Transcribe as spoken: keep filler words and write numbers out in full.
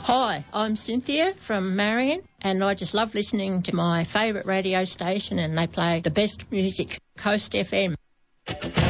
Hi, I'm Cynthia from Marion, and I just love listening to my favourite radio station, and they play the best music, Coast F M.